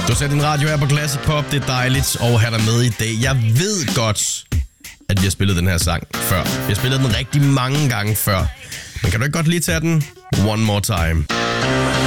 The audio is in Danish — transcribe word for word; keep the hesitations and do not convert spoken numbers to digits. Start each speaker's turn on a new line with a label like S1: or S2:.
S1: Du sætter din radio her på Classic Pop. Det er dejligt at have dig med i dag. Jeg ved godt, at vi har spillet den her sang før. Vi har spillet den rigtig mange gange før. Men kan du ikke godt lige tage den one more time?